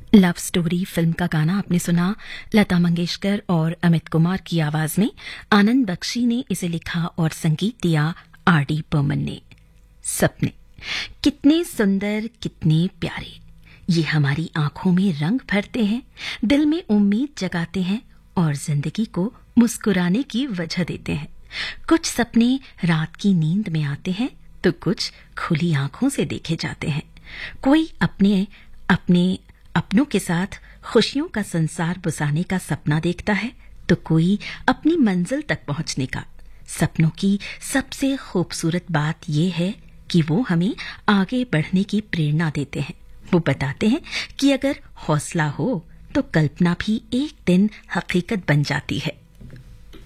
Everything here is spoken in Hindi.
लव स्टोरी फिल्म का गाना आपने सुना लता मंगेशकर और अमित कुमार की आवाज में। आनंद बख्शी ने इसे लिखा और संगीत दिया आर.डी. बर्मन ने। सपने कितने सुंदर, कितने प्यारे, ये हमारी आंखों में रंग भरते हैं, दिल में उम्मीद जगाते हैं और जिंदगी को मुस्कुराने की वजह देते हैं। कुछ सपने रात की नींद में आते हैं तो कुछ खुली आंखों से देखे जाते हैं। कोई अपने अपनों के साथ खुशियों का संसार बसाने का सपना देखता है तो कोई अपनी मंजिल तक पहुंचने का। सपनों की सबसे खूबसूरत बात यह है कि वो हमें आगे बढ़ने की प्रेरणा देते हैं। वो बताते हैं कि अगर हौसला हो तो कल्पना भी एक दिन हकीकत बन जाती है।